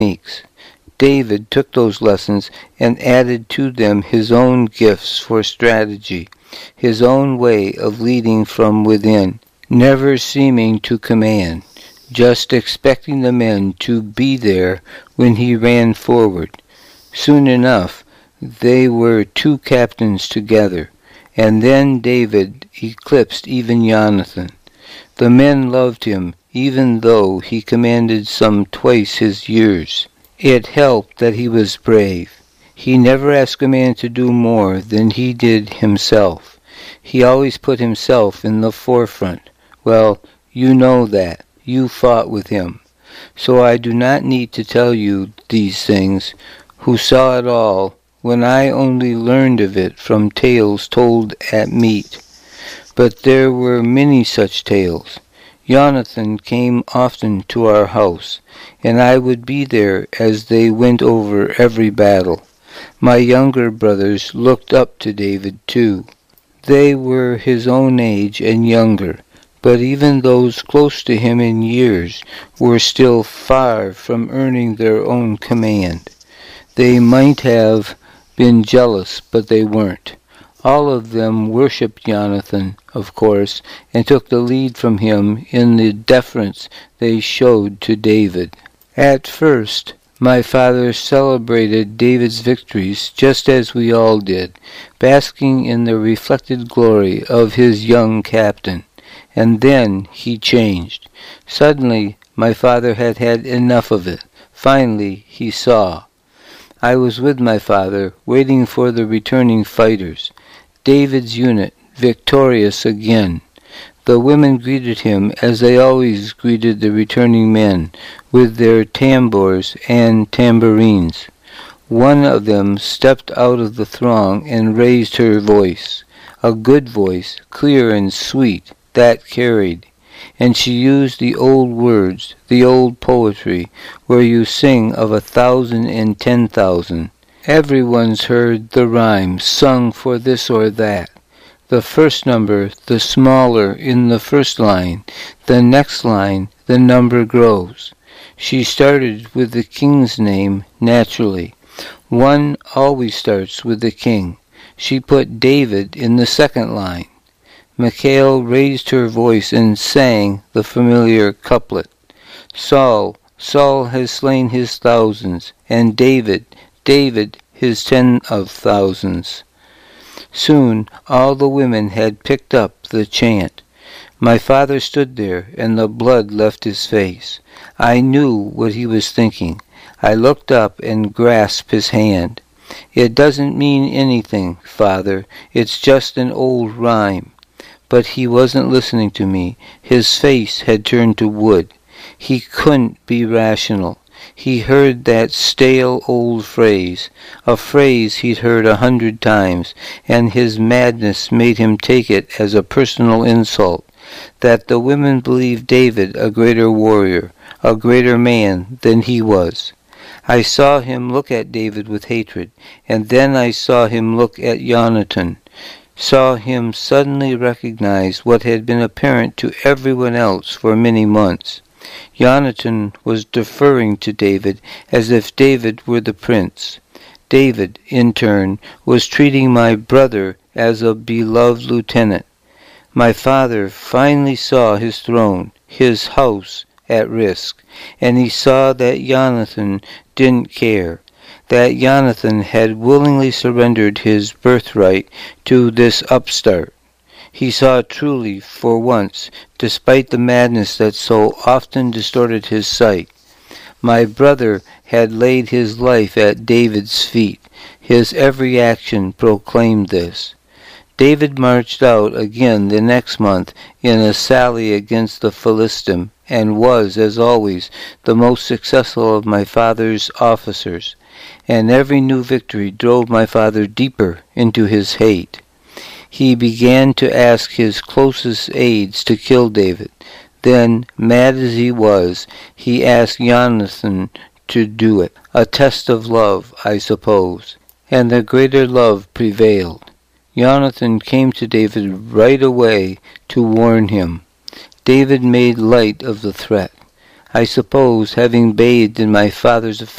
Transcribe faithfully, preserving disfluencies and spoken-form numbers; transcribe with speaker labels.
Speaker 1: techniques. David took those lessons and added to them his own gifts for strategy, his own way of leading from within, never seeming to command, just expecting the men to be there when he ran forward. Soon enough, they were two captains together, and then David eclipsed even Jonathan. The men loved him, even though he commanded some twice his years. It helped that he was brave. He never asked a man to do more than he did himself. He always put himself in the forefront. Well, you know that. You fought with him. So I do not need to tell you these things, who saw it all, when I only learned of it from tales told at meat. But there were many such tales. Jonathan came often to our house, and I would be there as they went over every battle. My younger brothers looked up to David too. They were his own age and younger, but even those close to him in years were still far from earning their own command. They might have been jealous, but they weren't. All of them worshipped Jonathan, of course, and took the lead from him in the deference they showed to David. At first, my father celebrated David's victories just as we all did, basking in the reflected glory of his young captain. And then he changed. Suddenly, my father had had enough of it. Finally, he saw. I was with my father, waiting for the returning fighters. David's unit, victorious again. The women greeted him as they always greeted the returning men, with their tambours and tambourines. One of them stepped out of the throng and raised her voice, a good voice, clear and sweet, that carried. And she used the old words, the old poetry, where you sing of a thousand and ten thousand. Everyone's heard the rhyme sung for this or that. The first number, the smaller in the first line. The next line, the number grows. She started with the king's name, naturally. One always starts with the king. She put David in the second line. Michal raised her voice and sang the familiar couplet. Saul, Saul has slain his thousands, and David, David his ten of thousands. Soon all the women had picked up the chant. My father stood there, and the blood left his face. I knew what he was thinking. I looked up and grasped his hand. It doesn't mean anything, Father. It's just an old rhyme. But he wasn't listening to me. His face had turned to wood. He couldn't be rational. He heard that stale old phrase, a phrase he'd heard a hundred times, and his madness made him take it as a personal insult, that the women believed David a greater warrior, a greater man than he was. I saw him look at David with hatred, and then I saw him look at Jonathan, saw him suddenly recognize what had been apparent to everyone else for many months. Jonathan was deferring to David as if David were the prince. David, in turn, was treating my brother as a beloved lieutenant. My father finally saw his throne, his house, at risk, and he saw that Jonathan didn't care, that Jonathan had willingly surrendered his birthright to this upstart. He saw truly, for once, despite the madness that so often distorted his sight. My brother had laid his life at David's feet. His every action proclaimed this. David marched out again the next month in a sally against the Philistine, and was, as always, the most successful of my father's officers. And every new victory drove my father deeper into his hate. He began to ask his closest aides to kill David. Then, mad as he was, he asked Jonathan to do it. A test of love, I suppose. And the greater love prevailed. Jonathan came to David right away to warn him. David made light of the threat. I suppose, having bathed in my father's affection,